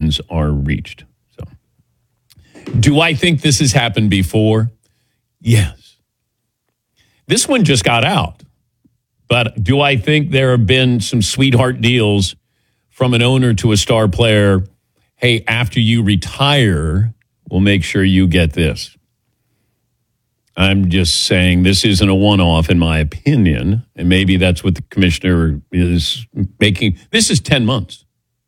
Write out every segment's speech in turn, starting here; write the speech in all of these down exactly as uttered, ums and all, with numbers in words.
funds are reached. So, do I think this has happened before? Yes. This one just got out. But do I think there have been some sweetheart deals from an owner to a star player? Hey, after you retire, we'll make sure you get this. I'm just saying this isn't a one-off, in my opinion, and maybe that's what the commissioner is making. This is ten months.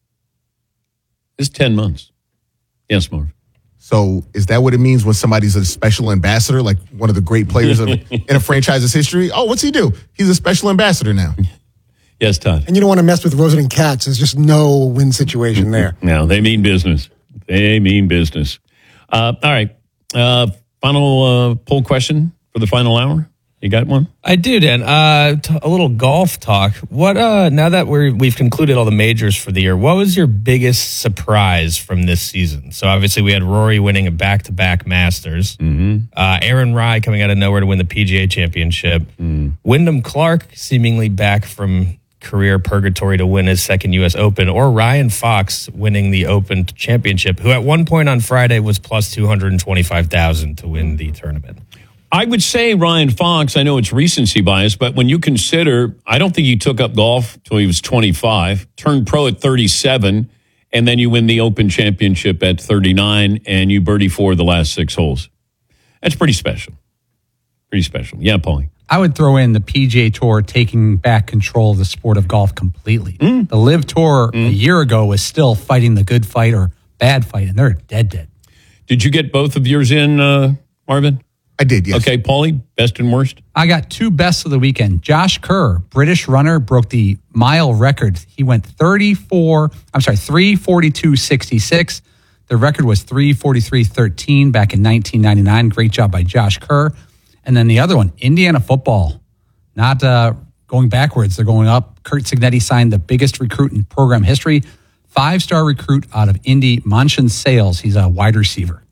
This is ten months. Yes, Marv. So is that what it means when somebody's a special ambassador, like one of the great players of, in a franchise's history? Oh, what's he do? He's a special ambassador now. Yes, Todd. And you don't want to mess with Rosen and Katz. There's just no win situation there. No, they mean business. They mean business. Uh, all right. Uh, final uh, poll question for the final hour. You got one? I do, Dan. Uh, t- a little golf talk. What? Uh, now that we're, we've concluded all the majors for the year, what was your biggest surprise from this season? So obviously we had Rory winning a back-to-back Masters. Mm-hmm. Uh, Aaron Rai coming out of nowhere to win the P G A Championship. Mm. Wyndham Clark seemingly back from career purgatory to win his second U S Open. Or Ryan Fox winning the Open Championship, who at one point on Friday was plus two hundred twenty-five thousand to win the tournament. I would say Ryan Fox, I know it's recency bias, but when you consider, I don't think he took up golf until he was twenty-five, turned pro at thirty-seven, and then you win the Open Championship at thirty-nine, and you birdie four of the last six holes. That's pretty special. Pretty special. Yeah, Paulie. I would throw in the P G A Tour taking back control of the sport of golf completely. Mm. The Live Tour mm. a year ago was still fighting the good fight or bad fight, and they're dead, dead. Did you get both of yours in, uh, Marvin? I did, yes. Okay, Paulie, best and worst? I got two bests of the weekend. Josh Kerr, British runner, broke the mile record. He went thirty-four, I'm sorry, three forty-two sixty-six. The record was three forty-three thirteen back in nineteen ninety-nine. Great job by Josh Kerr. And then the other one, Indiana football. Not uh, going backwards, they're going up. Kurt Signetti signed the biggest recruit in program history. Five-star recruit out of Indy, Manchin Sales. He's a wide receiver.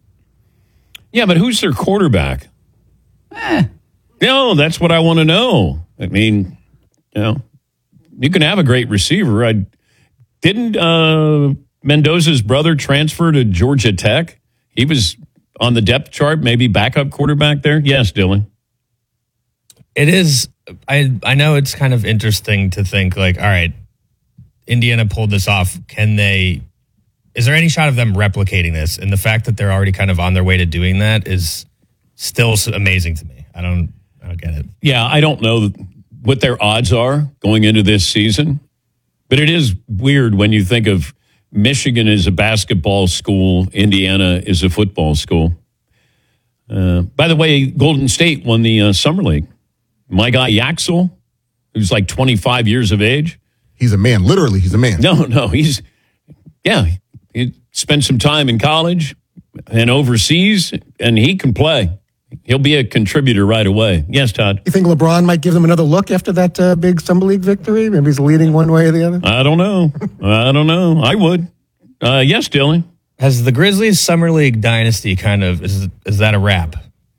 Yeah, but who's their quarterback? Eh. No, that's what I want to know. I mean, you know, you can have a great receiver. I didn't uh, Mendoza's brother transfer to Georgia Tech? He was on the depth chart, maybe backup quarterback there. Yes, Dylan. It is. I I know it's kind of interesting to think like, all right, Indiana pulled this off. Can they? Is there any shot of them replicating this? And the fact that they're already kind of on their way to doing that is still amazing to me. I don't, I don't get it. Yeah, I don't know what their odds are going into this season, but it is weird when you think of Michigan as a basketball school, Indiana is a football school. Uh, by the way, Golden State won the uh, Summer League. My guy Yaxel, who's like twenty-five years of age. He's a man. Literally, he's a man. No, no, he's, yeah, he spent some time in college and overseas, and he can play. He'll be a contributor right away. Yes, Todd? You think LeBron might give them another look after that uh, big Summer League victory? Maybe he's leading one way or the other? I don't know. I don't know. I would. Uh, yes, Dylan? Has the Grizzlies Summer League dynasty kind of, is is that a wrap?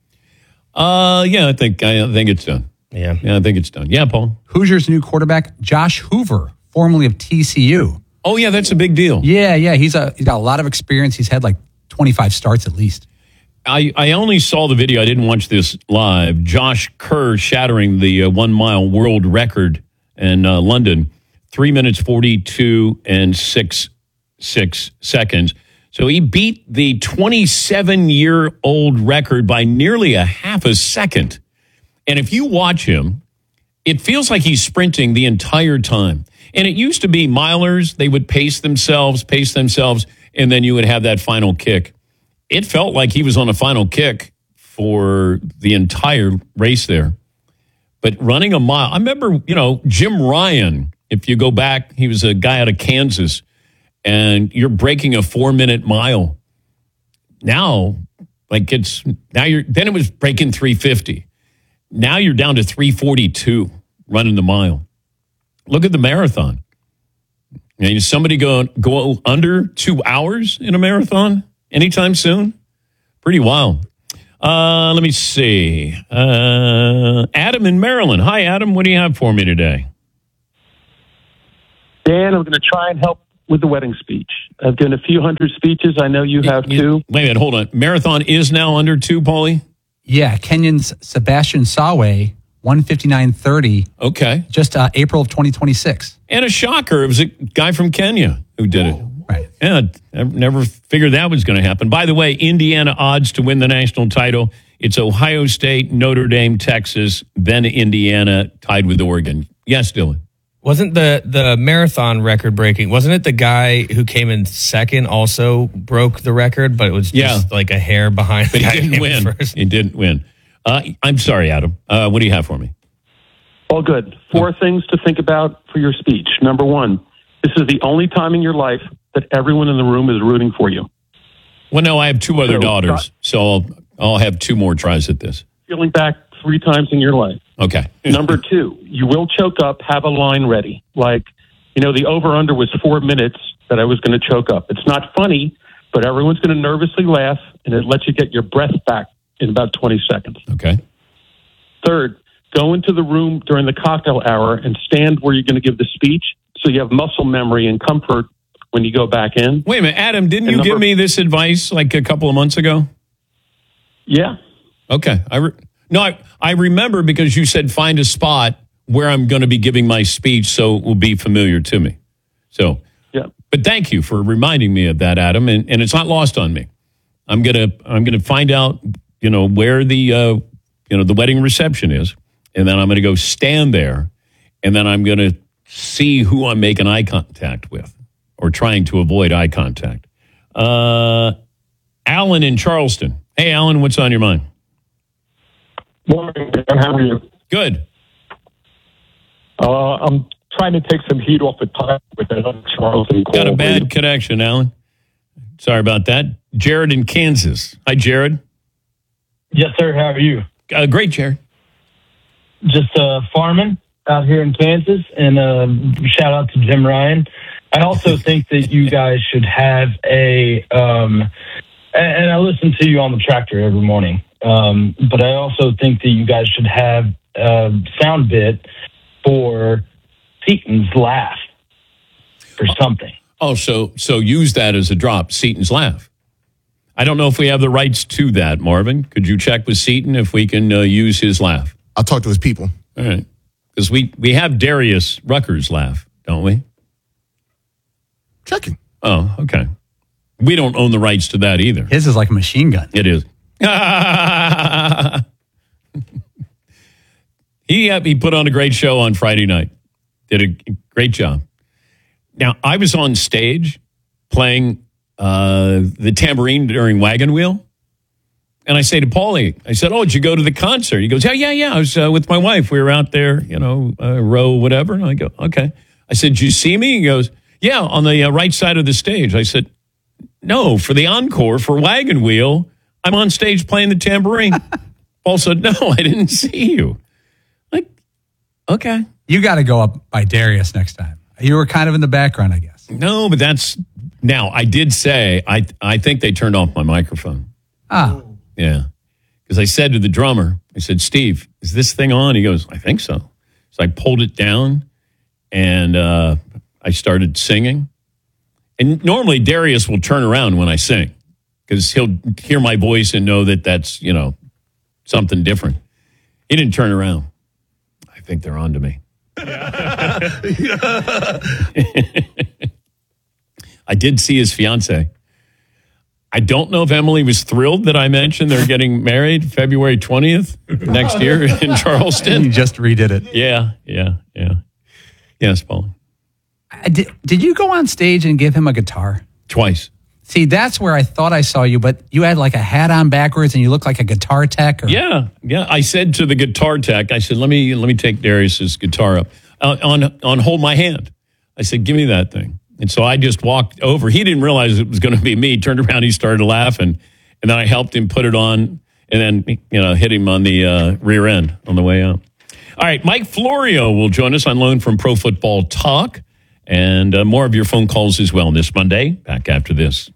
Uh, yeah, I think I think it's done. Yeah. Yeah, I think it's done. Yeah, Paul? Hoosiers' new quarterback, Josh Hoover, formerly of T C U. Oh, yeah, that's a big deal. Yeah, yeah. He's a he's got a lot of experience. He's had like twenty-five starts at least. I, I only saw the video. I didn't watch this live. Josh Kerr shattering the uh, one-mile world record in uh, London. Three minutes, forty-two and six, six seconds. So he beat the twenty-seven-year-old record by nearly a half a second. And if you watch him, it feels like he's sprinting the entire time. And it used to be milers. They would pace themselves, pace themselves, and then you would have that final kick. It felt like he was on a final kick for the entire race there. But running a mile, I remember, you know, Jim Ryan, if you go back, he was a guy out of Kansas, and you're breaking a four-minute mile. Now, like it's, now you're, then it was breaking three fifty. Now you're down to three forty-two running the mile. Look at the marathon. And is somebody go, go under two hours in a marathon anytime soon? Pretty wild. Uh, let me see. Uh, Adam in Maryland. Hi, Adam. What do you have for me today? Dan, I'm going to try and help with the wedding speech. I've given a few hundred speeches. I know you have too. Wait a minute, hold on. Marathon is now under two, Paulie? Yeah, Kenyan's Sebastian Sawe, one fifty-nine thirty. Okay. Just uh, April of twenty twenty-six. And a shocker, it was a guy from Kenya who did it. Right. Yeah, I never figured that was going to happen. By the way, Indiana odds to win the national title. It's Ohio State, Notre Dame, Texas, then Indiana tied with Oregon. Yes, Dylan. Wasn't the the marathon record breaking? Wasn't it the guy who came in second also broke the record, but it was just Yeah. like a hair behind the But guy he who didn't came in win. first? He didn't win. Uh, I'm sorry, Adam. Uh, what do you have for me? All good. Four things to think about for your speech. Number one, this is the only time in your life that everyone in the room is rooting for you. Well, no, I have two other So, daughters, so I'll, I'll have two more tries at this. Feeling back three times in your life. Okay. Number two, you will choke up, have a line ready. Like, you know, the over-under was four minutes that I was going to choke up. It's not funny, but everyone's going to nervously laugh, and it lets you get your breath back in about twenty seconds. Okay. Third, go into the room during the cocktail hour and stand where you're going to give the speech so you have muscle memory and comfort when you go back in. Wait a minute, Adam, didn't And you number- give me this advice like a couple of months ago? Yeah. Okay. I re- no, I, I remember because you said find a spot where I'm going to be giving my speech so it will be familiar to me. So, Yeah. but thank you for reminding me of that, Adam, and, and it's not lost on me. I'm gonna I'm gonna find out, you know, where the uh, you know the wedding reception is, and then I'm gonna go stand there, and then I'm gonna see who I'm making eye contact with, or trying to avoid eye contact. Uh, Alan in Charleston. Hey, Alan, what's on your mind? Morning, Dan. How are you? Good. Uh, I'm trying to take some heat off the time with that other Charleston call. Got a bad connection, Alan. Sorry about that. Jared in Kansas. Hi, Jared. Yes, sir. How are you? Uh, great, Jared. Just uh, farming out here in Kansas, and uh, shout out to Jim Ryan. I also think that you guys should have a, um, and, and I listen to you on the tractor every morning, um, but I also think that you guys should have a sound bit for Seaton's laugh or something. Oh, so so use that as a drop, Seaton's laugh. I don't know if we have the rights to that, Marvin. Could you check with Seaton if we can uh, use his laugh? I'll talk to his people. All right. Because we, we have Darius Rucker's laugh, don't we? Checking. Oh, okay. We don't own the rights to that either. His is like a machine gun. It is. he, uh, he put on a great show on Friday night. Did a great job. Now, I was on stage playing uh, the tambourine during Wagon Wheel. And I say to Paulie, I said, oh, did you go to the concert? He goes, yeah, yeah, yeah. I was uh, with my wife. We were out there, you know, uh, row, whatever. And I go, okay. I said, did you see me? He goes, yeah, on the uh, right side of the stage. I said, no, for the encore, for Wagon Wheel, I'm on stage playing the tambourine. Paul said, no, I didn't see you. Like, okay. You got to go up by Darius next time. You were kind of in the background, I guess. No, but that's, now, I did say, I I think they turned off my microphone. Ah. Yeah. Because I said to the drummer, I said, Steve, is this thing on? He goes, I think so. So I pulled it down and uh, I started singing. And normally Darius will turn around when I sing because he'll hear my voice and know that that's, you know, something different. He didn't turn around. I think they're on to me. I did see his fiance. I don't know if Emily was thrilled that I mentioned they're getting married February twentieth next year in Charleston. You just redid it. Yeah, yeah, yeah. Yes, Paul. I Did, did you go on stage and give him a guitar? Twice. See, that's where I thought I saw you, but you had like a hat on backwards and you looked like a guitar tech. Or... Yeah, yeah. I said to the guitar tech, I said, let me let me take Darius's guitar up. Uh, on, on Hold My Hand. I said, give me that thing. And so I just walked over. He didn't realize it was going to be me. He turned around, he started laughing. And then I helped him put it on and then, you know, hit him on the uh, rear end on the way out. All right, Mike Florio will join us on loan from Pro Football Talk. And uh, more of your phone calls as well this Monday. Back after this.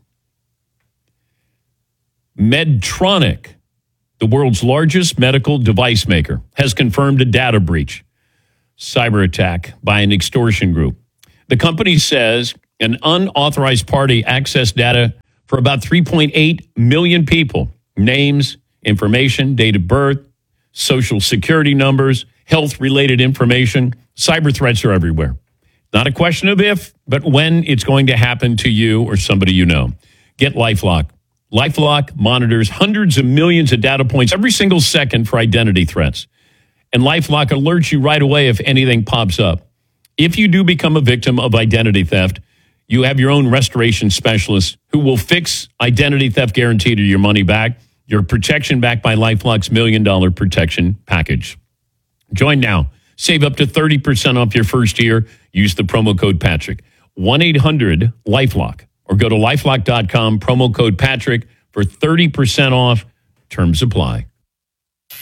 Medtronic, the world's largest medical device maker, has confirmed a data breach, cyber attack by an extortion group. The company says an unauthorized party accessed data for about three point eight million people. Names, information, date of birth, social security numbers, health-related information. Cyber threats are everywhere. Not a question of if, but when it's going to happen to you or somebody you know. Get LifeLock. LifeLock monitors hundreds of millions of data points every single second for identity threats. And LifeLock alerts you right away if anything pops up. If you do become a victim of identity theft, you have your own restoration specialist who will fix identity theft guaranteed or your money back, your protection backed by LifeLock's million dollar protection package. Join now. Save up to thirty percent off your first year. Use the promo code Patrick. one eight hundred LifeLock or go to lifelock dot com, promo code Patrick for thirty percent off. Terms apply.